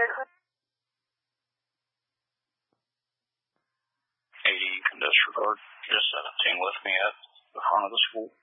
Hey, you can disregard. Just 17 with me at the front of the school.